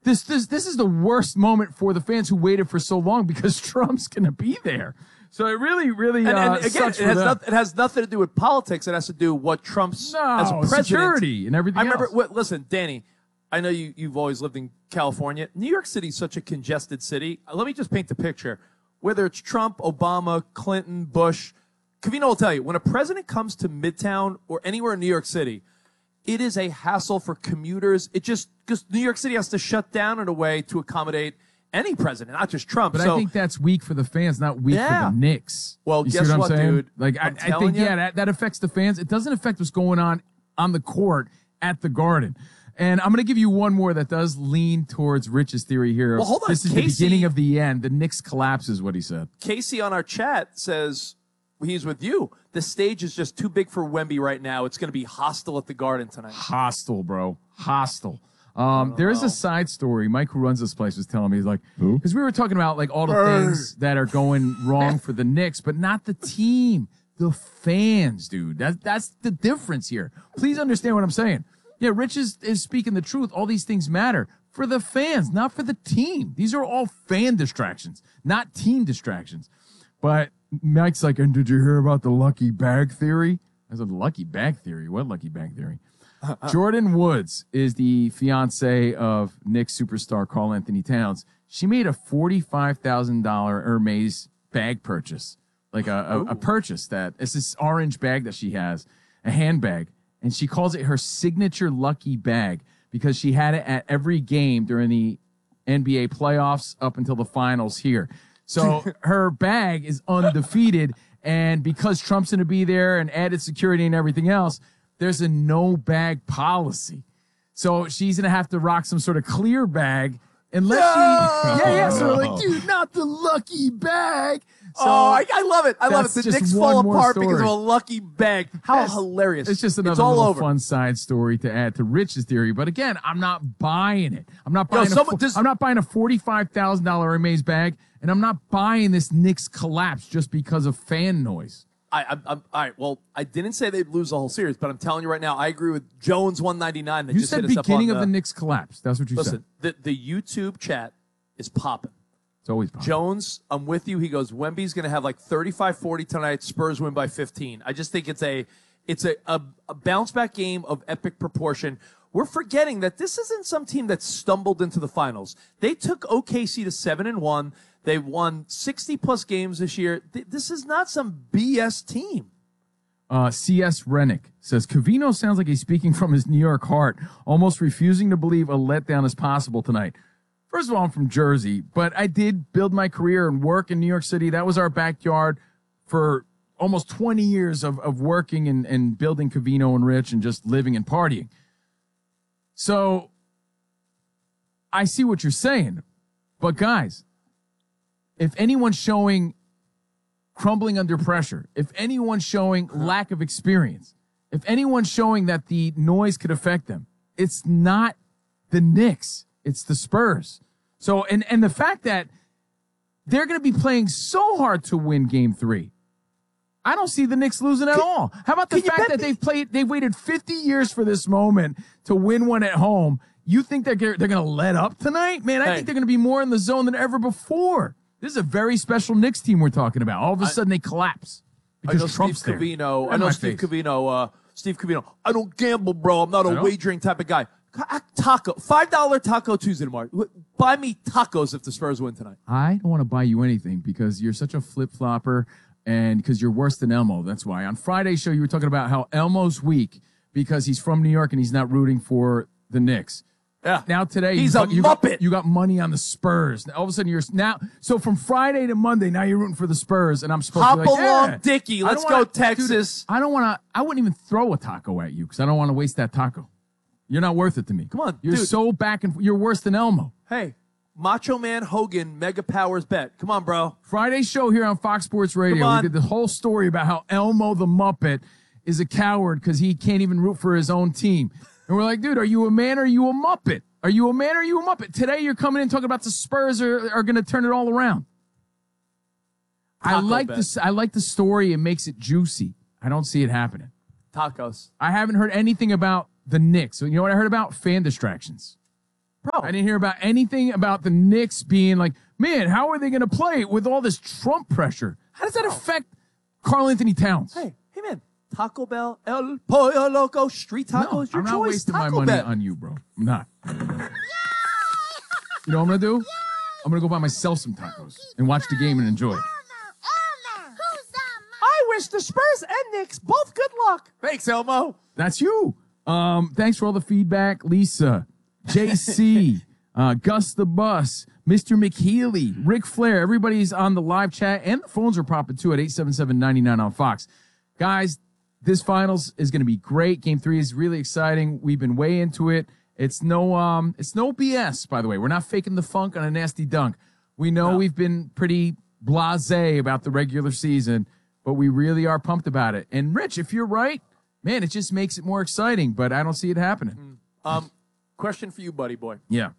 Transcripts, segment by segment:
This is the worst moment for the fans who waited for so long because Trump's going to be there. So it really and again, sucks for them. It has nothing to do with politics. It has to do with what Trump's as a president. Security and everything else. Listen, Danny, I know you've always lived in California. New York City is such a congested city. Let me just paint the picture. Whether it's Trump, Obama, Clinton, Bush, Covino will tell you, when a president comes to Midtown or anywhere in New York City, it is a hassle for commuters. Because New York City has to shut down in a way to accommodate any president, not just Trump. But I think that's weak for the fans, not weak for the Knicks. Well, you guess see what, I'm saying? dude? Like, I think, that affects the fans. It doesn't affect what's going on the court at the Garden. And I'm going to give you one more that does lean towards Rich's theory here. Well, hold on. This is the beginning of the end. The Knicks collapse is what he said. Casey on our chat says he's with you. The stage is just too big for Wemby right now. It's going to be hostile at the Garden tonight. Hostile, bro. Hostile. There is a side story. Mike, who runs this place, was telling me, he's like, because we were talking about like all the things that are going wrong for the Knicks, but not the team, the fans, dude. That's the difference here. Please understand what I'm saying. Yeah, Rich is speaking the truth. All these things matter for the fans, not for the team. These are all fan distractions, not team distractions. But Mike's like, and did you hear about the lucky bag theory? I said, lucky bag theory? What lucky bag theory? Jordan Woods is the fiance of Knicks superstar Karl Anthony Towns. She made a $45,000 Hermes bag purchase, like a purchase that it's this orange bag that she has, a handbag, and she calls it her signature lucky bag because she had it at every game during the NBA playoffs up until the finals here. So her bag is undefeated, and because Trump's going to be there and added security and everything else, there's a no bag policy. So she's going to have to rock some sort of clear bag unless she... So we're like, dude, not the lucky bag. So I love it. I love it. The Knicks fall apart because of a lucky bag. How hilarious. It's just another little fun side story to add to Rich's theory. But again, I'm not buying it. I'm not buying I'm not buying a $45,000 Hermes bag, and I'm not buying this Knicks collapse just because of fan noise. All right. Well, I didn't say they'd lose the whole series, but I'm telling you right now, I agree with Jones 199. That you just said hit us beginning up on of the Knicks collapse. That's what you said. Listen, the YouTube chat is popping. It's always popping. Jones, I'm with you. He goes, Wemby's going to have like 35-40 tonight. Spurs win by 15. I just think it's a bounce back game of epic proportion. We're forgetting that this isn't some team that stumbled into the finals. They took OKC to 7-1. They've won 60-plus games this year. This is not some BS team. C.S. Rennick says, Covino sounds like he's speaking from his New York heart, almost refusing to believe a letdown is possible tonight. First of all, I'm from Jersey, but I did build my career and work in New York City. That was our backyard for almost 20 years of working and building Covino and Rich and just living and partying. So I see what you're saying. But guys, if anyone's showing crumbling under pressure, if anyone's showing lack of experience, if anyone's showing that the noise could affect them, it's not the Knicks, it's the Spurs. So, and the fact that they're going to be playing so hard to win Game 3, I don't see the Knicks losing at all. How about the fact that they've waited 50 years for this moment to win one at home? You think they're going to let up tonight? Man, I think they're going to be more in the zone than ever before. This is a very special Knicks team we're talking about. All of a sudden, they collapse because Trump's there. Steve Covino. Steve Covino. I don't gamble, bro. I'm not a wagering type of guy. Taco. $5 Taco Tuesday tomorrow. Buy me tacos if the Spurs win tonight. I don't want to buy you anything because you're such a flip-flopper and because you're worse than Elmo. That's why. On Friday's show, you were talking about how Elmo's weak because he's from New York and he's not rooting for the Knicks. Yeah. Now today, he's a Muppet. You got money on the Spurs. All of a sudden, so from Friday to Monday, now you're rooting for the Spurs, and I'm supposed to be like, along, Dickie. Let's go, Texas. Dude, I wouldn't even throw a taco at you because I don't want to waste that taco. You're not worth it to me. Come on, you're so back and you're worse than Elmo. Hey, Macho Man Hogan, Mega Powers bet. Come on, bro. Friday's show here on Fox Sports Radio. We did the whole story about how Elmo the Muppet is a coward because he can't even root for his own team. And we're like, dude, are you a man or are you a Muppet? Are you a man or are you a Muppet? Today you're coming in talking about the Spurs are going to turn it all around. I like the story. It makes it juicy. I don't see it happening. Tacos. I haven't heard anything about the Knicks. So you know what I heard about? Fan distractions. Bro. I didn't hear about anything about the Knicks being like, man, how are they going to play with all this Trump pressure? How does that affect Karl Anthony Towns? Hey, man. Taco Bell, El Pollo Loco, street tacos, No, your I'm not choice. wasting Taco my money Bell. on you, bro. I'm not. You know what I'm going to do? I'm going to go buy myself some tacos and watch the game and enjoy it. I wish the Spurs and Knicks both good luck. Thanks, Elmo. That's you. Thanks for all the feedback, Lisa, JC, Gus the Bus, Mr. McHealy, Ric Flair. Everybody's on the live chat, and the phones are popping too at 877-99 on Fox. Guys, this finals is going to be great. Game 3 is really exciting. We've been way into it. It's no BS, by the way. We're not faking the funk on a nasty dunk. We know we've been pretty blasé about the regular season, but we really are pumped about it. And Rich, if you're right, man, it just makes it more exciting, but I don't see it happening. Question for you, buddy boy. Yeah.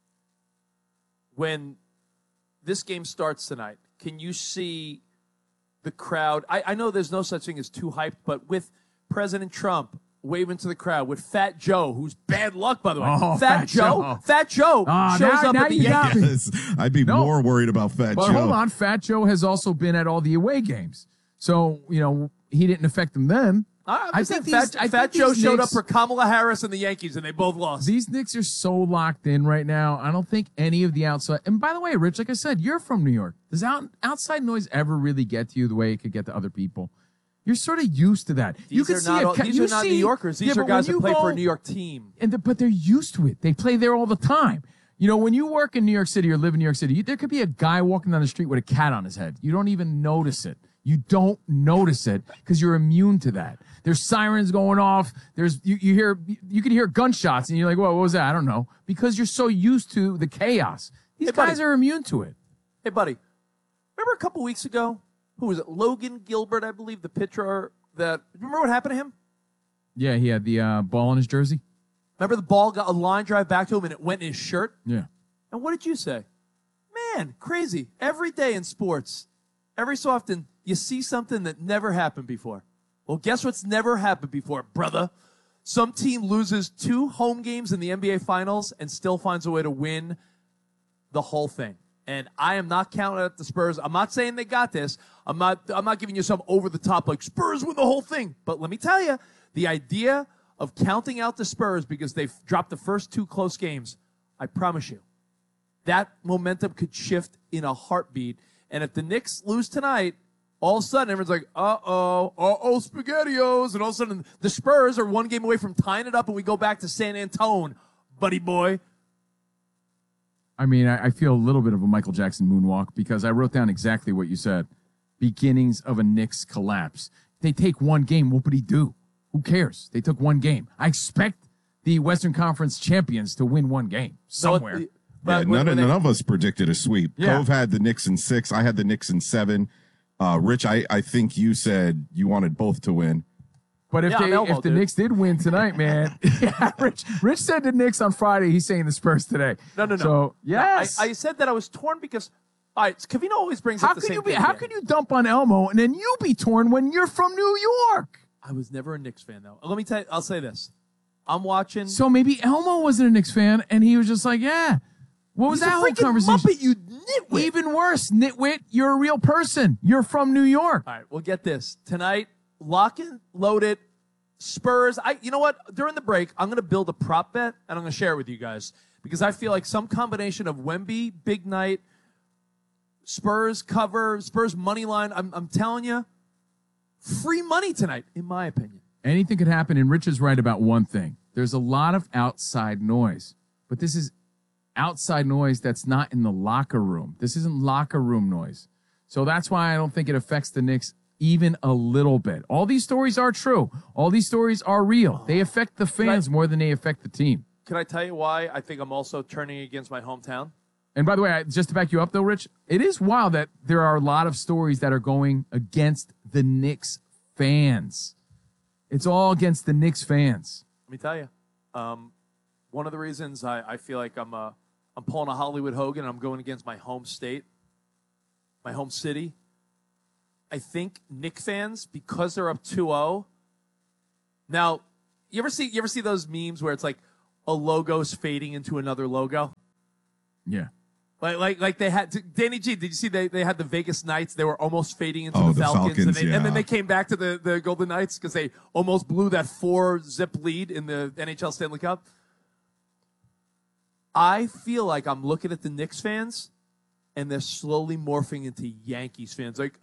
When this game starts tonight, can you see the crowd? I know there's no such thing as too hyped, but with President Trump waving to the crowd, with Fat Joe, who's bad luck, by the way. Oh, Fat Joe shows up now at the you got Yankees. me. Yes, I'd be more worried about Fat But Joe. hold on, Fat Joe has also been at all the away games. So, he didn't affect him then. I think Fat Joe showed up for Kamala Harris and the Yankees, and they both lost. These Knicks are so locked in right now. I don't think any of the outside. And by the way, Rich, like I said, you're from New York. Does outside noise ever really get to you the way it could get to other people? You're sort of used to that. These are not New Yorkers. These are guys that play for a New York team. But they're used to it. They play there all the time. When you work in New York City or live in New York City, there could be a guy walking down the street with a cat on his head. You don't even notice it. You don't notice it because you're immune to that. There's sirens going off. You can hear gunshots and you're like, what was that? I don't know. Because you're so used to the chaos. These guys are immune to it. Hey, buddy, remember a couple weeks ago? Who was it? Logan Gilbert, I believe, the pitcher remember what happened to him? Yeah, he had the ball in his jersey. Remember the ball got a line drive back to him and it went in his shirt? Yeah. And what did you say? Man, crazy. Every day in sports, every so often, you see something that never happened before. Well, guess what's never happened before, brother? Some team loses 2 home games in the NBA Finals and still finds a way to win the whole thing. And I am not counting out the Spurs. I'm not saying they got this. I'm not giving you some over-the-top, like, Spurs win the whole thing. But let me tell you, the idea of counting out the Spurs because they've dropped the first 2 close games, I promise you, that momentum could shift in a heartbeat. And if the Knicks lose tonight, all of a sudden, everyone's like, SpaghettiOs. And all of a sudden, the Spurs are 1 game away from tying it up, and we go back to San Antone, buddy boy. I mean, I feel a little bit of a Michael Jackson moonwalk because I wrote down exactly what you said. Beginnings of a Knicks collapse. They take 1 game. Whoopity-doo. Who cares? They took 1 game. I expect the Western Conference champions to win 1 game somewhere. None of us predicted a sweep. Yeah. Cove had the Knicks in 6. I had the Knicks in 7. Rich, I think you said you wanted both to win. But if the Knicks did win tonight, man, yeah, Rich said the Knicks on Friday. He's saying the Spurs today. No. So yes, I said that I was torn because, all right, Covino always brings up the same thing. How can you dump on Elmo and then you be torn when you're from New York? I was never a Knicks fan though. Let me tell you. I'll say this. I'm watching. So maybe Elmo wasn't a Knicks fan and he was just like, yeah. What was that whole conversation? Muppet, you nitwit. Even worse, nitwit. You're a real person. You're from New York. All right, well, get this tonight. Lock and load it. Spurs. You know what? During the break, I'm going to build a prop bet, and I'm going to share it with you guys because I feel like some combination of Wemby, big night, Spurs cover, Spurs money line. I'm telling you, free money tonight, in my opinion. Anything could happen, and Rich is right about one thing. There's a lot of outside noise, but this is outside noise that's not in the locker room. This isn't locker room noise. So that's why I don't think it affects the Knicks even a little bit. All these stories are true. All these stories are real. They affect the fans more than they affect the team. Can I tell you why I think I'm also turning against my hometown? And by the way, just to back you up though, Rich, it is wild that there are a lot of stories that are going against the Knicks fans. It's all against the Knicks fans. Let me tell you. One of the reasons I feel like I'm pulling a Hollywood Hogan and I'm going against my home state, my home city. I think Knicks fans, because they're up 2-0. Now, you ever see those memes where it's like, a logo's fading into another logo? Yeah. Like they had Danny G. Did you see they had the Vegas Knights? They were almost fading into the Falcons, and then they came back to the Golden Knights because they almost blew that 4-zip lead in the NHL Stanley Cup. I feel like I'm looking at the Knicks fans, and they're slowly morphing into Yankees fans. Like,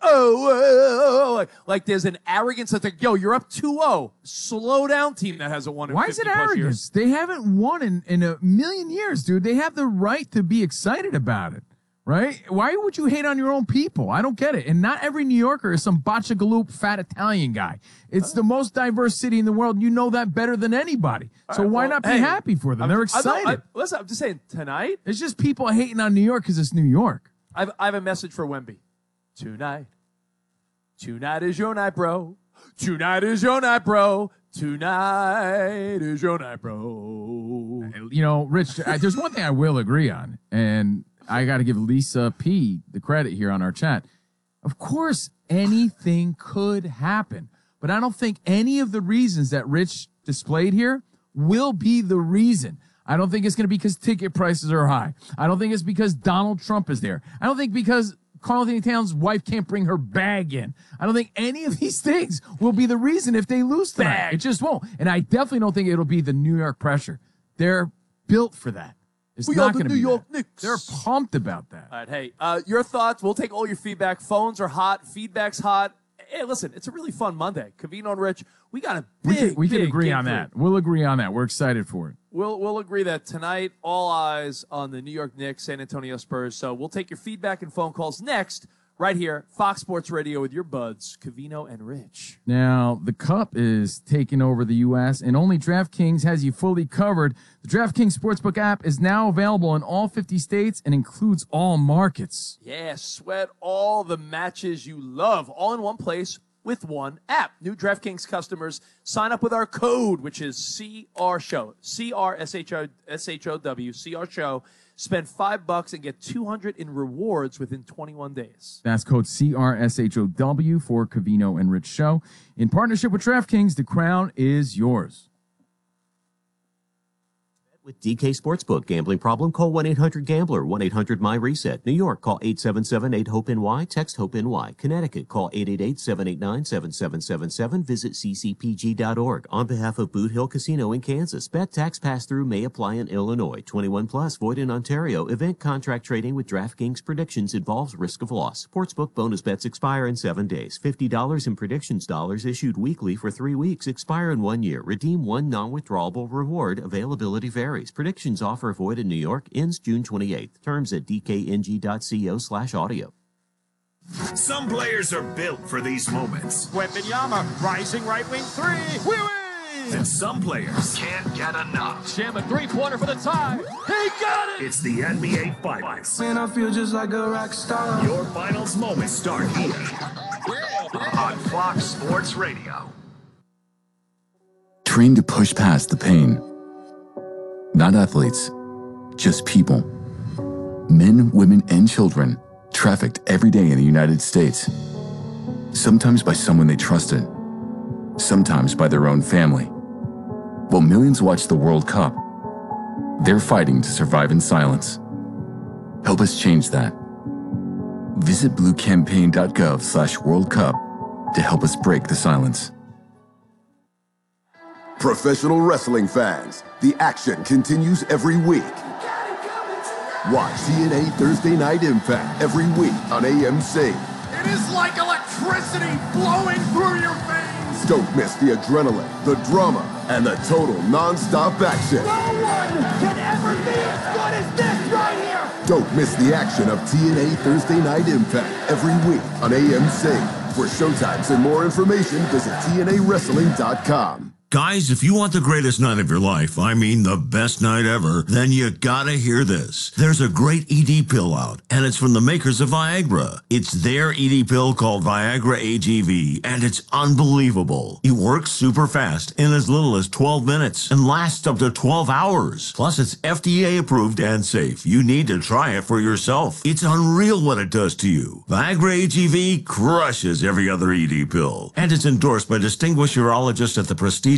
like there's an arrogance that they're, yo, you're up 2-0. Slow down, team that hasn't won in Why 50 is it plus arrogance? years. They haven't won in a million years, dude. They have the right to be excited about it, right? Why would you hate on your own people? I don't get it. And not every New Yorker is some botchagaloop fat Italian guy. It's the most diverse city in the world. And you know that better than anybody. So why not be happy for them? They're excited. Listen, I'm just saying, tonight, It's just people hating on New York because it's New York. I have a message for Wemby. Tonight is your night, bro. Tonight is your night, bro. Tonight is your night, bro. You know, Rich, there's one thing I will agree on, and I got to give Lisa P. the credit here on our chat. Of course, anything could happen, but I don't think any of the reasons that Rich displayed here will be the reason. I don't think it's going to be because ticket prices are high. I don't think it's because Donald Trump is there. I don't think because Carl Anthony Towns' wife can't bring her bag in. I don't think any of these things will be the reason if they lose tonight. It just won't. And I definitely don't think it'll be the New York pressure. They're built for that. It's not going to be New York Knicks. They're pumped about that. All right, hey, your thoughts. We'll take all your feedback. Phones are hot. Feedback's hot. Hey, listen, it's a really fun Monday. Covino and Rich, we got a big, we can agree game on for that. you. We'll agree on that. We're excited for it. We'll agree that tonight, all eyes on the New York Knicks, San Antonio Spurs. So we'll take your feedback and phone calls next, right here, Fox Sports Radio with your buds, Covino and Rich. Now, the Cup is taking over the U.S., and only DraftKings has you fully covered. The DraftKings Sportsbook app is now available in all 50 states and includes all markets. Yeah, sweat all the matches you love, all in one place with one app. New DraftKings customers sign up with our code, which is CRSHOW, CRSHOW, CRSHOW. Spend $5 and get $200 in rewards within 21 days. That's code CRSHOW for Covino and Rich Show. In partnership with DraftKings, the crown is yours. With DK Sportsbook. Gambling problem? Call 1-800-GAMBLER, 1-800-MY-RESET. New York, call 877-8-HOPE-NY, text HOPE-NY. Connecticut, call 888-789-7777. Visit ccpg.org. On behalf of Boot Hill Casino in Kansas, bet tax pass-through may apply in Illinois. 21 plus, void in Ontario. Event contract trading with DraftKings predictions involves risk of loss. Sportsbook bonus bets expire in 7 days. $50 in predictions dollars issued weekly for 3 weeks. Expire in 1 year. Redeem one non-withdrawable reward. Availability varies. Predictions offer void in New York. Ends June 28th. Terms at dkng.co/audio. Some players are built for these moments. Wembanyama, rising right wing three. We win! And some players can't get enough. Jam a three-pointer for the tie. He got it! It's the NBA Finals. Man, I feel just like a rock star. Your finals moments start here on Fox Sports Radio. Train to push past the pain. Not athletes, just people. Men, women, and children trafficked every day in the United States. Sometimes by someone they trusted, sometimes by their own family. While millions watch the World Cup, they're fighting to survive in silence. Help us change that. Visit bluecampaign.gov/World Cup to help us break the silence. Professional wrestling fans, the action continues every week. Watch TNA Thursday Night Impact every week on AMC. It is like electricity flowing through your veins. Don't miss the adrenaline, the drama, and the total non-stop action. No one can ever be as good as this right here. Don't miss the action of TNA Thursday Night Impact every week on AMC. For showtimes and more information, visit TNAWrestling.com. Guys, if you want the greatest night of your life, I mean the best night ever, then you gotta hear this. There's a great ED pill out, and it's from the makers of Viagra. It's their ED pill called Viagra AGV, and it's unbelievable. It works super fast in as little as 12 minutes and lasts up to 12 hours. Plus, it's FDA approved and safe. You need to try it for yourself. It's unreal what it does to you. Viagra AGV crushes every other ED pill, and it's endorsed by distinguished urologists at the prestigious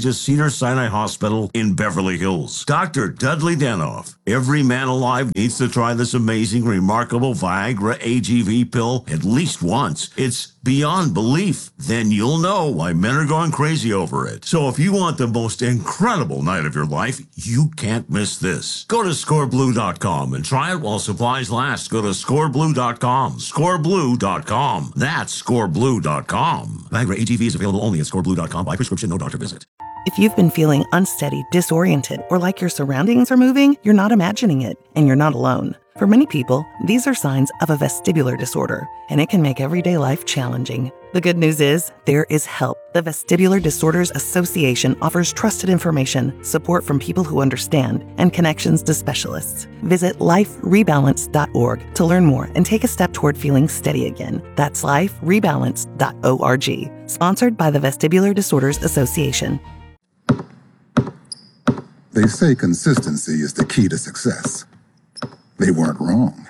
prestigious Cedars-Sinai Hospital in Beverly Hills. Dr. Dudley Danoff. Every man alive needs to try this amazing, remarkable Viagra AGV pill at least once. It's beyond belief. Then you'll know why men are going crazy over it. So if you want the most incredible night of your life, you can't miss this. Go to scoreblue.com and try it while supplies last. Go to scoreblue.com. Scoreblue.com. That's scoreblue.com. Viagra AGV is available only at scoreblue.com by prescription, no doctor visit. If you've been feeling unsteady, disoriented, or like your surroundings are moving, you're not imagining it, and you're not alone. For many people, these are signs of a vestibular disorder, and it can make everyday life challenging. The good news is, there is help. The Vestibular Disorders Association offers trusted information, support from people who understand, and connections to specialists. Visit liferebalance.org to learn more and take a step toward feeling steady again. That's liferebalance.org. Sponsored by the Vestibular Disorders Association. They say consistency is the key to success. They weren't wrong.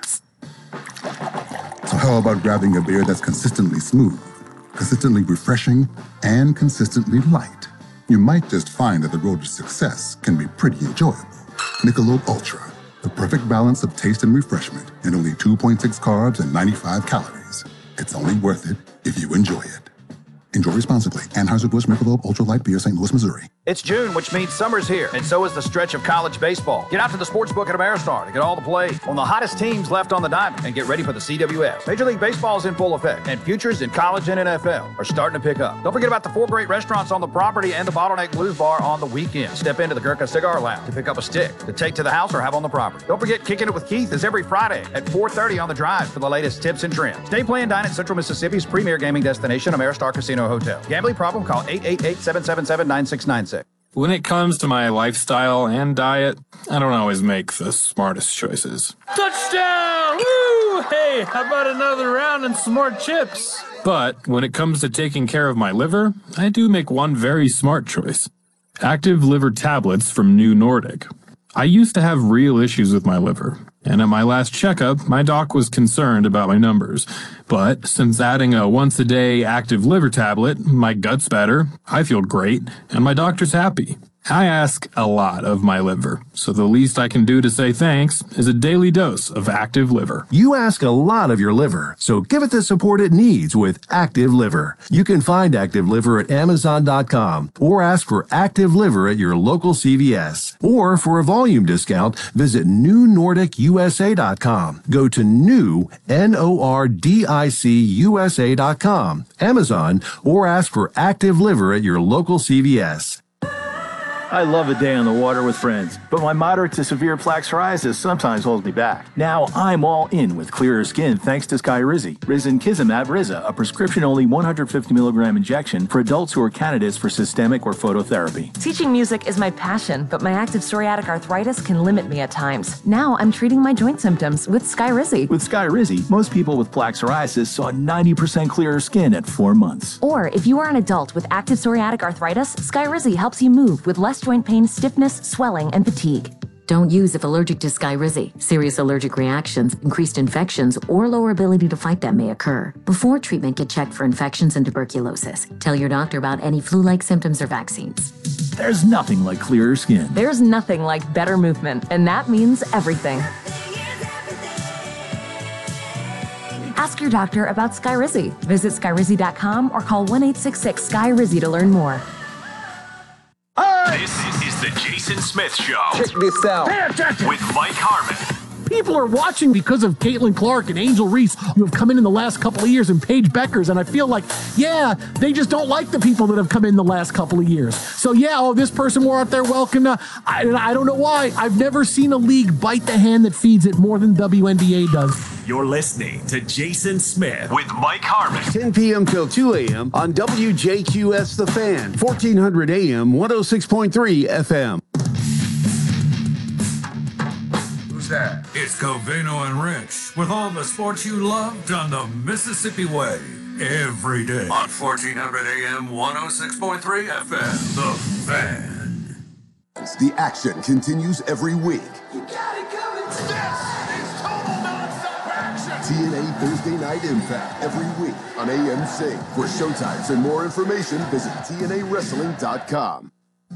So how about grabbing a beer that's consistently smooth, consistently refreshing, and consistently light? You might just find that the road to success can be pretty enjoyable. Michelob Ultra, the perfect balance of taste and refreshment, and only 2.6 carbs and 95 calories. It's only worth it if you enjoy it. Enjoy responsibly. Anheuser-Busch Michelob Ultra Light Beer, St. Louis, Missouri. It's June, which means summer's here, and so is the stretch of college baseball. Get out to the sportsbook at Ameristar to get all the plays on the hottest teams left on the diamond and get ready for the CWS. Major League Baseball is in full effect, and futures in college and NFL are starting to pick up. Don't forget about the 4 great restaurants on the property and the Bottleneck Blues Bar on the weekend. Step into the Gurkha Cigar Lounge to pick up a stick to take to the house or have on the property. Don't forget Kicking It with Keith is every Friday at 4:30 on the Drive for the latest tips and trends. Stay, play, and dine at Central Mississippi's premier gaming destination, Ameristar Casino Hotel. Gambling problem? Call 888-777-9696. When it comes to my lifestyle and diet, I don't always make the smartest choices. Touchdown! Woo! Hey, how about another round and some more chips? But when it comes to taking care of my liver, I do make one very smart choice. Active liver tablets from New Nordic. I used to have real issues with my liver, and at my last checkup, my doc was concerned about my numbers. But since adding a once-a-day active liver tablet, my gut's better, I feel great, and my doctor's happy. I ask a lot of my liver, so the least I can do to say thanks is a daily dose of Active Liver. You ask a lot of your liver, so give it the support it needs with Active Liver. You can find Active Liver at Amazon.com or ask for Active Liver at your local CVS. Or for a volume discount, visit NewNordicUSA.com. Go to new, NORDICUSA.com, Amazon, or ask for Active Liver at your local CVS. I love a day on the water with friends, but my moderate to severe plaque psoriasis sometimes holds me back. Now I'm all in with clearer skin thanks to Skyrizi. Risankizumab Riza, a prescription-only 150 milligram injection for adults who are candidates for systemic or phototherapy. Teaching music is my passion, but my active psoriatic arthritis can limit me at times. Now I'm treating my joint symptoms with Skyrizi. With Skyrizi, most people with plaque psoriasis saw 90% clearer skin at 4 months. Or if you are an adult with active psoriatic arthritis, Skyrizi helps you move with less joint pain, stiffness, swelling, and fatigue. Don't use if allergic to Skyrizi. Serious allergic reactions, increased infections, or lower ability to fight them may occur. Before treatment, get checked for infections and tuberculosis. Tell your doctor about any flu-like symptoms or vaccines. There's nothing like clearer skin. There's nothing like better movement, and that means everything. Ask your doctor about Skyrizi. Visit Skyrizi.com or call 1-866-SKY-RIZI to learn more. This is the Jason Smith Show. Check this out. Pay attention. With Mike Harmon. People are watching because of Caitlin Clark and Angel Reese, who have come in the last couple of years, and Paige Beckers, and I feel like, yeah, they just don't like the people that have come in the last couple of years. So yeah, this person we're out there welcome. I don't know why. I've never seen a league bite the hand that feeds it more than WNBA does. You're listening to Jason Smith with Mike Harmon. 10 p.m. till 2 a.m. on WJQS The Fan, 1400 a.m., 106.3 FM. Who's that? It's Covino and Rich with all the sports you love done the Mississippi way. Every day on 1400 a.m., 106.3 FM. The Fan. The action continues every week. You got it coming. This is total non-stop action. TNA Thursday Night Impact every week on AM Sync. For showtimes and more information, visit TNAWrestling.com.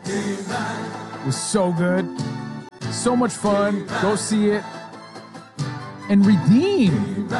was so good. So much fun. Go see it. And redeem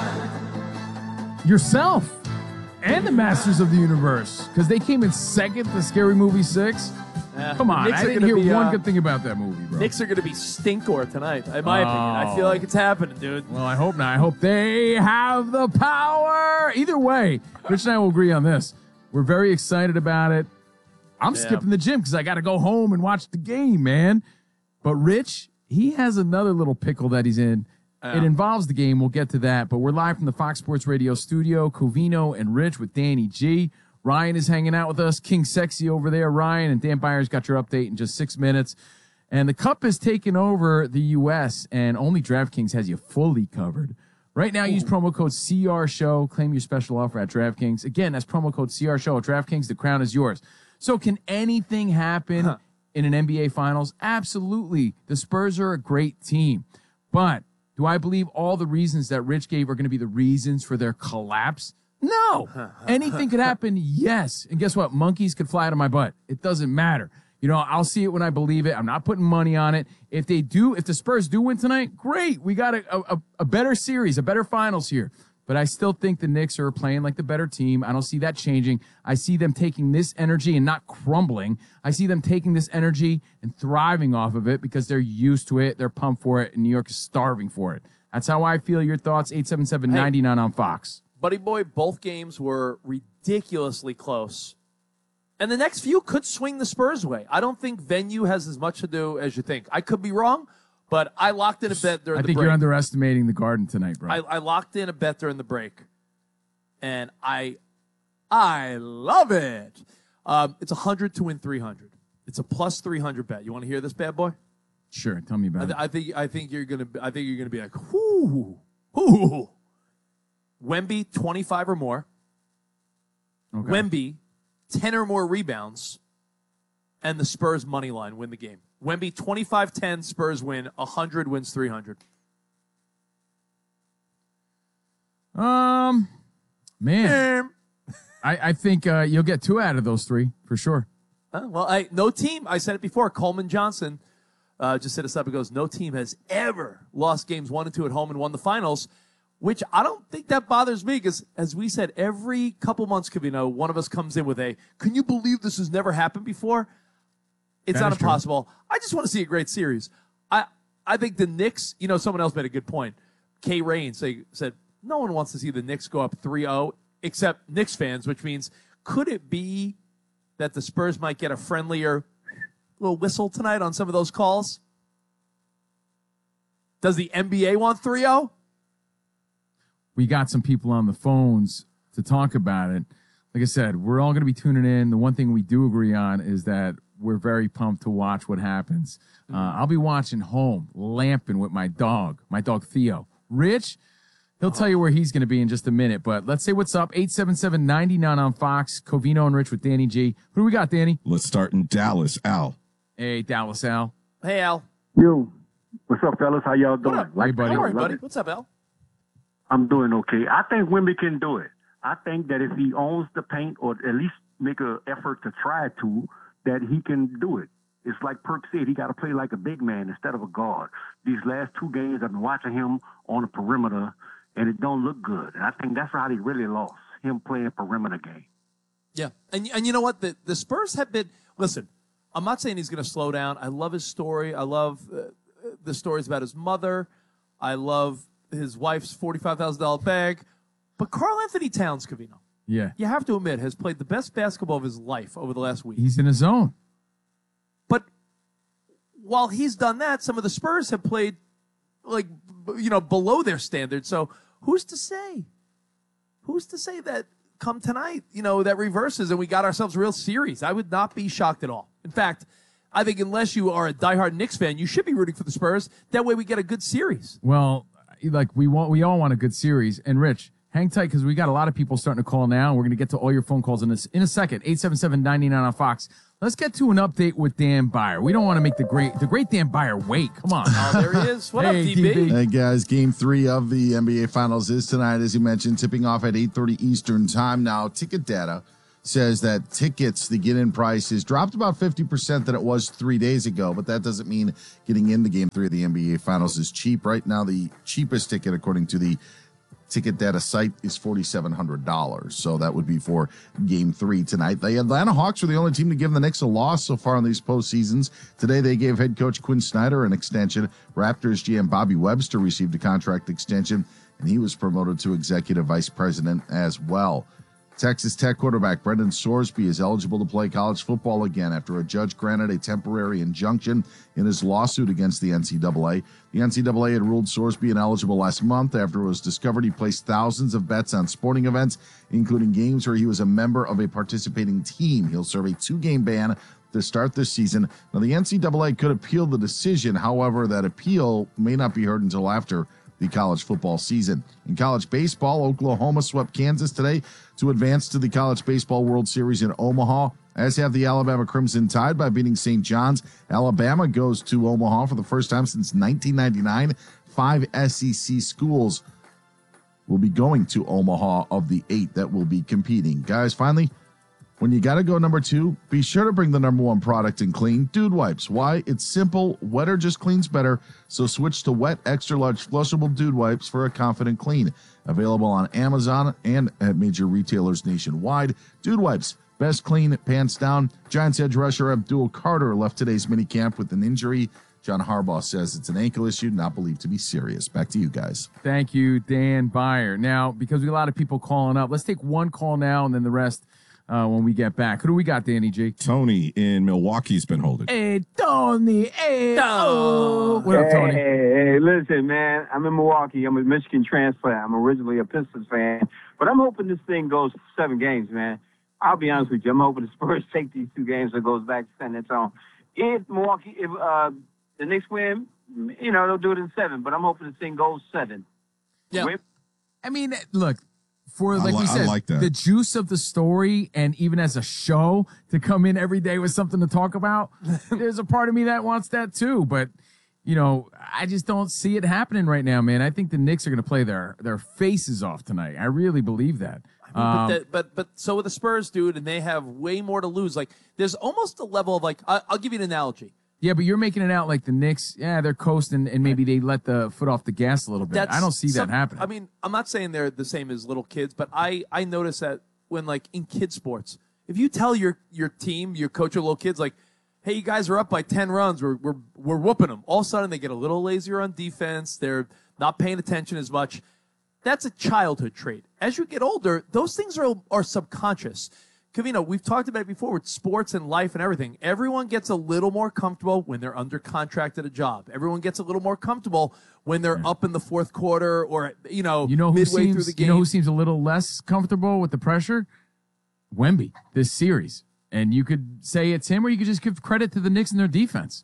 yourself and the Masters of the Universe, because they came in second to Scary Movie 6. Come on, I didn't hear one good thing about that movie, bro. Knicks are going to be stinkor tonight, in my opinion. I feel like it's happening, dude. Well, I hope not. I hope they have the power. Either way, Rich and I will agree on this. We're very excited about it. I'm skipping the gym because I got to go home and watch the game, man. But Rich, he has another little pickle that he's in. It involves the game. We'll get to that. But we're live from the Fox Sports Radio studio. Covino and Rich with Danny G. Ryan is hanging out with us. King Sexy over there, Ryan. And Dan Byers got your update in just 6 minutes. And the Cup is taking over the U.S., and only DraftKings has you fully covered. Right now, use promo code CRSHOW. Claim your special offer at DraftKings. Again, that's promo code CRSHOW at DraftKings. The crown is yours. So can anything happen in an NBA Finals? Absolutely. The Spurs are a great team. But do I believe all the reasons that Rich gave are going to be the reasons for their collapse? No. Anything could happen, yes. And guess what? Monkeys could fly out of my butt. It doesn't matter. You know, I'll see it when I believe it. I'm not putting money on it. If the Spurs do win tonight, great. We got a better series, a better finals here. But I still think the Knicks are playing like the better team. I don't see that changing. I see them taking this energy and not crumbling. I see them taking this energy and thriving off of it because they're used to it. They're pumped for it, and New York is starving for it. That's how I feel. Your thoughts, 877-99 on Fox. Buddy boy, both games were ridiculously close. And the next few could swing the Spurs' way. I don't think venue has as much to do as you think. I could be wrong, but I locked in a bet during the break. I think you're underestimating the Garden tonight, bro. I locked in a bet during the break, and I love it. It's 100 to win 300. It's a plus 300 bet. You want to hear this bad boy? Sure, tell me about it. I think you're gonna be like, whoo. Wemby 25 or more. Okay. Wemby 10 or more rebounds, and the Spurs money line win the game. Wemby 25-10, Spurs win. 100 wins 300. Man, I think you'll get 2 out of those 3 for sure. No team. I said it before. Coleman Johnson just hit us up and goes, no team has ever lost games 1 and 2 at home and won the finals. Which I don't think that bothers me because, as we said, every couple months, Covino, one of us comes in with can you believe this has never happened before? It's not impossible. True. I just want to see a great series. I think the Knicks, someone else made a good point. Kay Raines said, no one wants to see the Knicks go up 3-0 except Knicks fans, which means could it be that the Spurs might get a friendlier little whistle tonight on some of those calls? Does the NBA want 3-0? We got some people on the phones to talk about it. Like I said, we're all going to be tuning in. The one thing we do agree on is that we're very pumped to watch what happens. I'll be watching home, lamping with my dog Theo. Rich, he'll tell you where he's going to be in just a minute. But let's say what's up. 877-99 on Fox. Covino and Rich with Danny G. Who do we got, Danny? Let's start in Dallas. Al. Hey, Dallas Al. Hey, Al. Yo. What's up, fellas? How y'all doing? Hey, buddy. All right, buddy. What's up, Al? I'm doing okay. I think Wemby can do it. I think that if he owns the paint or at least make an effort to try to, that he can do it. It's like Perk said, he got to play like a big man instead of a guard. These last 2 games, I've been watching him on the perimeter, and it don't look good. And I think that's how they really lost, him playing perimeter game. Yeah, and you know what? The Spurs have been – listen, I'm not saying he's going to slow down. I love his story. I love the stories about his mother. I love – his wife's $45,000 bag. But Karl Anthony Towns, Covino, yeah, you have to admit, has played the best basketball of his life over the last week. He's in his zone. But while he's done that, some of the Spurs have played, below their standards. So who's to say? Who's to say that come tonight, that reverses and we got ourselves a real series? I would not be shocked at all. In fact, I think unless you are a diehard Knicks fan, you should be rooting for the Spurs. That way we get a good series. Well, we all want a good series. And Rich, hang tight because we got a lot of people starting to call now, and we're going to get to all your phone calls in a second. 877-99 on Fox. Let's get to an update with Dan Byer. We don't want to make the great Dan Byer wait. Come on. Oh, there he is. What up, DB? Hey, guys. Game 3 of the NBA Finals is tonight, as you mentioned, tipping off at 8:30 Eastern time. Now, ticket data says that tickets, the get-in price, is dropped about 50% than it was 3 days ago, but that doesn't mean getting into Game 3 of the NBA Finals is cheap. Right now, the cheapest ticket, according to the ticket data site, is $4,700. So that would be for Game 3 tonight. The Atlanta Hawks are the only team to give the Knicks a loss so far in these postseasons. Today, they gave head coach Quinn Snyder an extension. Raptors GM Bobby Webster received a contract extension, and he was promoted to executive vice president as well. Texas Tech quarterback Brendan Sorsby is eligible to play college football again after a judge granted a temporary injunction in his lawsuit against the NCAA. The NCAA had ruled Sorsby ineligible last month after it was discovered he placed thousands of bets on sporting events, including games where he was a member of a participating team. He'll serve a 2-game ban to start this season. Now, the NCAA could appeal the decision. However, that appeal may not be heard until after the college football season. In college baseball, Oklahoma swept Kansas today to advance to the College Baseball World Series in Omaha, as have the Alabama Crimson Tide by beating St. John's. Alabama goes to Omaha for the first time since 1999. 5 SEC schools will be going to Omaha of the 8 that will be competing. Guys, finally, when you got to go number 2, be sure to bring the number 1 product in clean, Dude Wipes. Why? It's simple. Wetter just cleans better. So switch to wet, extra large, flushable Dude Wipes for a confident clean. Available on Amazon and at major retailers nationwide. Dude Wipes, best clean, pants down. Giants edge rusher Abdul Carter left today's minicamp with an injury. John Harbaugh says it's an ankle issue, not believed to be serious. Back to you guys. Thank you, Dan Byer. Now, because we have a lot of people calling up, let's take one call now and then the rest when we get back. Who do we got, Danny G? Tony in Milwaukee's been holding. Hey, Tony. Hey, oh. What up, Tony? Hey, listen, man. I'm in Milwaukee. I'm a Michigan transplant. I'm originally a Pistons fan. But I'm hoping this thing goes 7 games, man. I'll be honest with you. I'm hoping the Spurs take these 2 games and goes back to San Antonio. If the Knicks win, they'll do it in 7. But I'm hoping this thing goes 7. Yeah. I mean, look. For, like we said, like the juice of the story, and even as a show to come in every day with something to talk about, there's a part of me that wants that too. But, I just don't see it happening right now, man. I think the Knicks are going to play their faces off tonight. I really believe that. But so with the Spurs, dude, and they have way more to lose. Like, there's almost a level of, like, I'll give you an analogy. Yeah, but you're making it out like the Knicks, they're coasting and maybe they let the foot off the gas a little bit. I don't see that happening. I mean, I'm not saying they're the same as little kids, but I notice that when, like, in kid sports, if you tell your team, your coach or little kids, like, hey, you guys are up by 10 runs, we're whooping them. All of a sudden they get a little lazier on defense. They're not paying attention as much. That's a childhood trait. As you get older, those things are subconscious. Covino, we've talked about it before with sports and life and everything. Everyone gets a little more comfortable when they're under contract at a job. Everyone gets a little more comfortable when they're up in the 4th quarter or, midway through the game. You know who seems a little less comfortable with the pressure? Wemby, this series. And you could say it's him, or you could just give credit to the Knicks and their defense.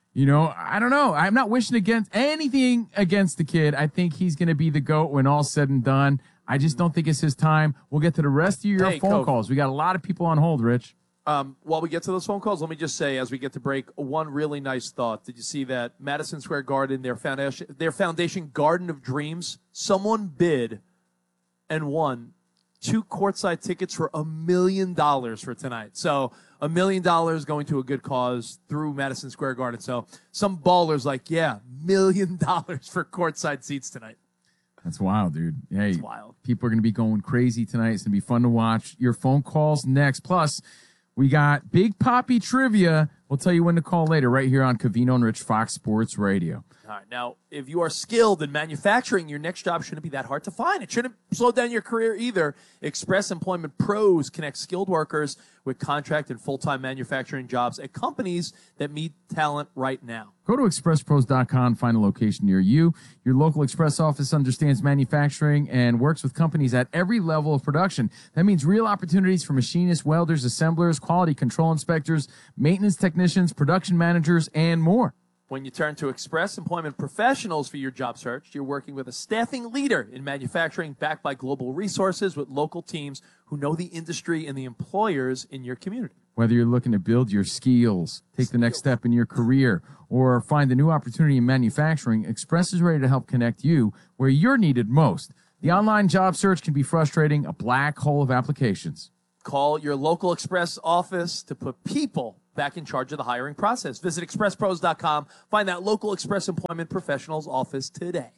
I don't know. I'm not wishing anything against the kid. I think he's going to be the GOAT when all's said and done. I just don't think it's his time. We'll get to the rest of your phone calls. We got a lot of people on hold, Rich. While we get to those phone calls, let me just say, as we get to break, one really nice thought. Did you see that Madison Square Garden, their foundation Garden of Dreams, someone bid and won 2 courtside tickets for $1 million for tonight. So $1 million going to a good cause through Madison Square Garden. So some ballers $1 million for courtside seats tonight. That's wild, dude. Hey, it's wild. People are going to be going crazy tonight. It's going to be fun to watch. Your phone calls next. Plus, we got Big Papi trivia. We'll tell you when to call later right here on Covino and Rich, Fox Sports Radio. All right. Now, if you are skilled in manufacturing, your next job shouldn't be that hard to find. It shouldn't slow down your career either. Express Employment Pros connect skilled workers with contract and full-time manufacturing jobs at companies that meet talent right now. Go to expresspros.com, find a location near you. Your local Express office understands manufacturing and works with companies at every level of production. That means real opportunities for machinists, welders, assemblers, quality control inspectors, maintenance technicians, production managers, and more. When you turn to Express Employment Professionals for your job search, you're working with a staffing leader in manufacturing backed by global resources with local teams who know the industry and the employers in your community. Whether you're looking to build your skills, take the next step in your career, or find a new opportunity in manufacturing, Express is ready to help connect you where you're needed most. The online job search can be frustrating, a black hole of applications. Call your local Express office to put people back in charge of the hiring process. Visit expresspros.com. Find that local Express Employment Professionals office today.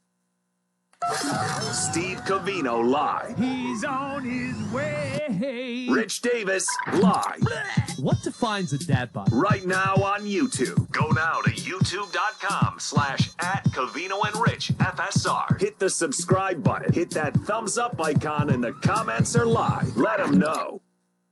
Steve Covino live. He's on his way. Rich Davis live. What defines a dad bod? Right now on YouTube. Go now to youtube.com/@CovinoandRichFSR. Hit the subscribe button. Hit that thumbs up icon, and the comments are live. Let them know.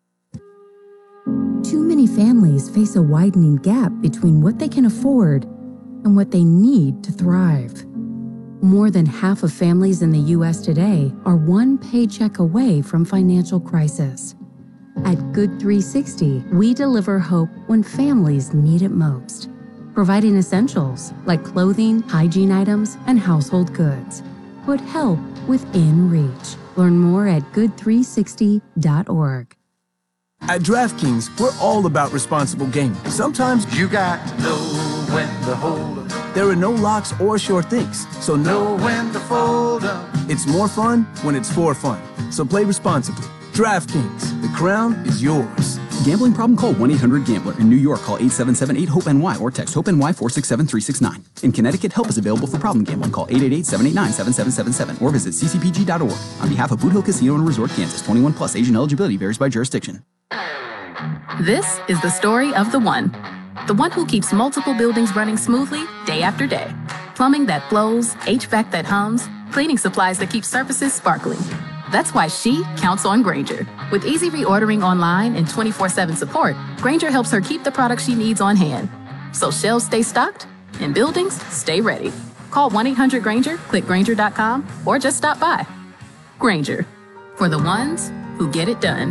Too many families face a widening gap between what they can afford and what they need to thrive. More than half of families in the U.S. today are one paycheck away from financial crisis. At Good 360, we deliver hope when families need it most, providing essentials like clothing, hygiene items, and household goods. Put help within reach. Learn more at good360.org. At DraftKings, we're all about responsible gaming. Sometimes you got to know when to hold up. There are no locks or sure things, so know when to fold up. It's more fun when it's for fun, so play responsibly. DraftKings, the crown is yours. Gambling problem? Call 1-800-GAMBLER. In New York, call 877-8-HOPE-NY or text HOPE-NY 467-369. In Connecticut, help is available for problem gambling. Call 888-789-7777 or visit ccpg.org. On behalf of Boot Hill Casino and Resort, Kansas, 21 plus, age and eligibility varies by jurisdiction. This is the story of the one who keeps multiple buildings running smoothly day after day. Plumbing that flows, HVAC that hums, cleaning supplies that keep surfaces sparkling. That's why she counts on Grainger. With easy reordering online and 24/7 support, Grainger helps her keep the products she needs on hand. So shelves stay stocked and buildings stay ready. Call 1-800-GRAINGER, click Grainger.com, or just stop by. Grainger, for the ones who get it done.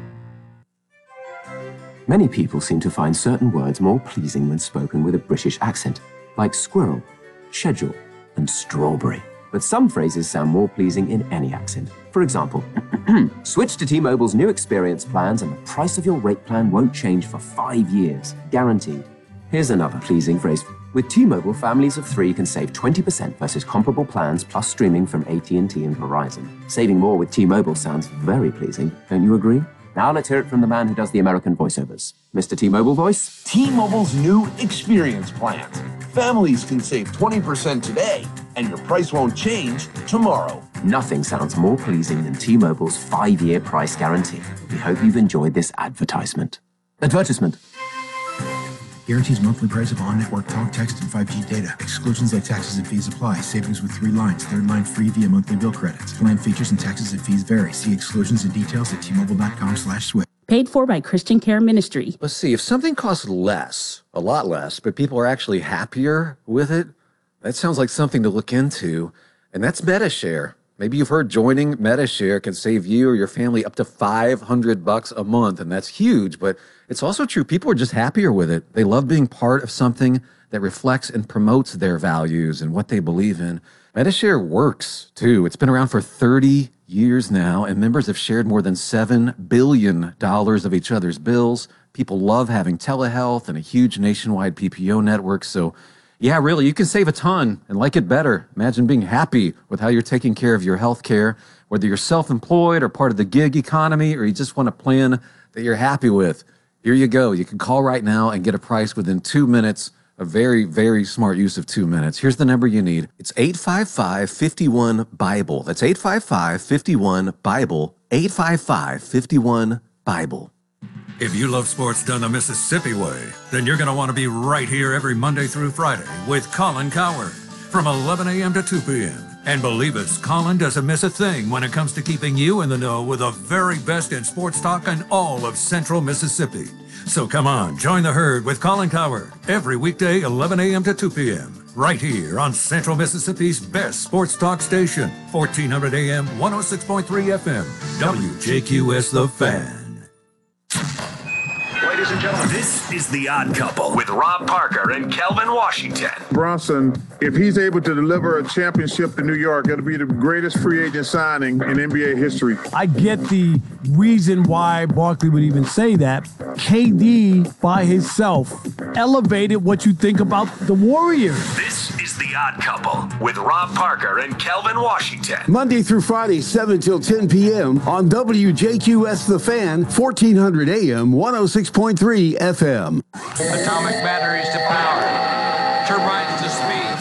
Many people seem to find certain words more pleasing when spoken with a British accent, like squirrel, schedule, and strawberry. But some phrases sound more pleasing in any accent. For example, switch to T-Mobile's new experience plans and the price of your rate plan won't change for 5 years, guaranteed. Here's another pleasing phrase. With T-Mobile, families of 3 can save 20% versus comparable plans plus streaming from AT&T and Verizon. Saving more with T-Mobile sounds very pleasing, don't you agree? Now let's hear it from the man who does the American voiceovers. Mr. T-Mobile voice? T-Mobile's new experience plans. Families can save 20% today, and your price won't change tomorrow. Nothing sounds more pleasing than T-Mobile's 5-year price guarantee. We hope you've enjoyed this advertisement. Advertisement. Guarantees monthly price of on-network talk, text, and 5G data. Exclusions like taxes and fees apply. Savings with 3 lines. 3rd line free via monthly bill credits. Plan features and taxes and fees vary. See exclusions and details at T-Mobile.com/switch. Paid for by Christian Care Ministry. Let's see, if something costs less, a lot less, but people are actually happier with it, that sounds like something to look into, and that's MediShare. Maybe you've heard joining MediShare can save you or your family up to $500 a month, and that's huge, but it's also true. People are just happier with it. They love being part of something that reflects and promotes their values and what they believe in. MediShare works, too. It's been around for 30 years now, and members have shared more than $7 billion of each other's bills. People love having telehealth and a huge nationwide PPO network, so yeah, really, you can save a ton and like it better. Imagine being happy with how you're taking care of your health care, whether you're self-employed or part of the gig economy, or you just want a plan that you're happy with. Here you go. You can call right now and get a price within 2 minutes. A very, very smart use of 2 minutes. Here's the number you need. It's 855-51-BIBLE. That's 855-51-BIBLE. 855-51-BIBLE. If you love sports done the Mississippi way, then you're going to want to be right here every Monday through Friday with Colin Cowherd from 11 a.m. to 2 p.m. And believe us, Colin doesn't miss a thing when it comes to keeping you in the know with the very best in sports talk in all of Central Mississippi. So come on, join the herd with Colin Cowherd every weekday, 11 a.m. to 2 p.m. right here on Central Mississippi's best sports talk station, 1400 a.m., 106.3 FM, WJQS The Fan. Ladies and gentlemen, this is The Odd Couple with Rob Parker and Kelvin Washington. Bronson, if he's able to deliver a championship to New York, it'll be the greatest free agent signing in NBA history. I get the reason why Barkley would even say that. KD by himself elevated what you think about the Warriors. This is The Odd Couple with Rob Parker and Kelvin Washington. Monday through Friday, 7 till 10 p.m. on WJQS The Fan, 1400 AM, 106.3 FM. Atomic batteries to